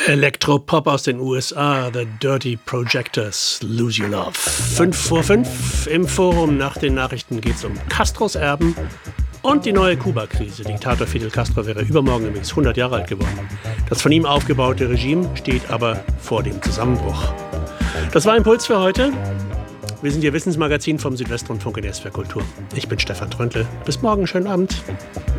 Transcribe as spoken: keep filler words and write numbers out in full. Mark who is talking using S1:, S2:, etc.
S1: Elektropop aus den U S A, The Dirty Projectors, Lose Your Love. Fünf vor fünf im Forum. Nach den Nachrichten geht es um Castros Erben und die neue Kuba-Krise. Diktator Fidel Castro wäre übermorgen übrigens hundert Jahre alt geworden. Das von ihm aufgebaute Regime steht aber vor dem Zusammenbruch. Das war Impuls für heute. Wir sind Ihr Wissensmagazin vom Südwestrundfunk in S W R Kultur. Ich bin Stefan Tröntle. Bis morgen, schönen Abend.